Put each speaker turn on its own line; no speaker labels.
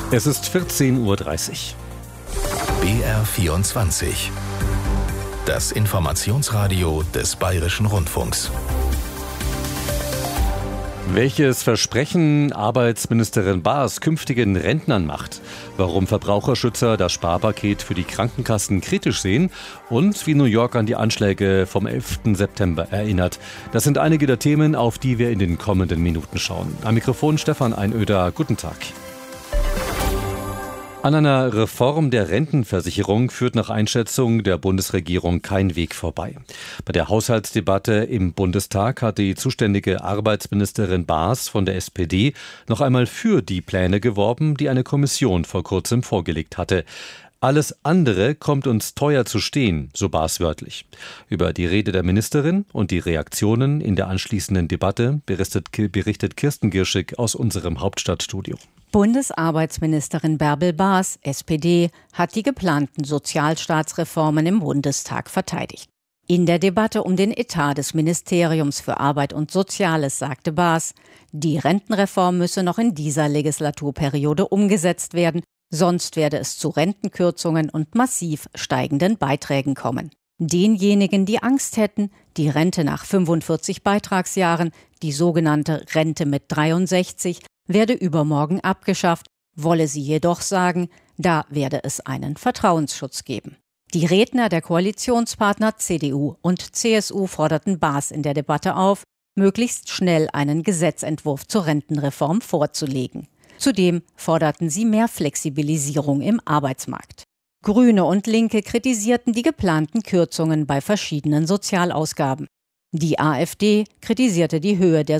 Es ist 14:30 Uhr.
BR24. Das Informationsradio des Bayerischen Rundfunks.
Welches Versprechen Arbeitsministerin Baas künftigen Rentnern macht, warum Verbraucherschützer das Sparpaket für die Krankenkassen kritisch sehen und wie New York an die Anschläge vom 11. September erinnert. Das sind einige der Themen, auf die wir in den kommenden Minuten schauen. Am Mikrofon Stefan Einöder, guten Tag. An einer Reform der Rentenversicherung führt nach Einschätzung der Bundesregierung kein Weg vorbei. Bei der Haushaltsdebatte im Bundestag hat die zuständige Arbeitsministerin Baas von der SPD noch einmal für die Pläne geworben, die eine Kommission vor kurzem vorgelegt hatte. Alles andere kommt uns teuer zu stehen, so Baas wörtlich. Über die Rede der Ministerin und die Reaktionen in der anschließenden Debatte berichtet Kirsten Girschig aus unserem Hauptstadtstudio.
Bundesarbeitsministerin Bärbel Baas, SPD, hat die geplanten Sozialstaatsreformen im Bundestag verteidigt. In der Debatte um den Etat des Ministeriums für Arbeit und Soziales sagte Baas, die Rentenreform müsse noch in dieser Legislaturperiode umgesetzt werden, sonst werde es zu Rentenkürzungen und massiv steigenden Beiträgen kommen. Denjenigen, die Angst hätten, die Rente nach 45 Beitragsjahren, die sogenannte Rente mit 63, werde übermorgen abgeschafft, wolle sie jedoch sagen, da werde es einen Vertrauensschutz geben. Die Redner der Koalitionspartner CDU und CSU forderten Baas in der Debatte auf, möglichst schnell einen Gesetzentwurf zur Rentenreform vorzulegen. Zudem forderten sie mehr Flexibilisierung im Arbeitsmarkt. Grüne und Linke kritisierten die geplanten Kürzungen bei verschiedenen Sozialausgaben. Die AfD kritisierte die Höhe der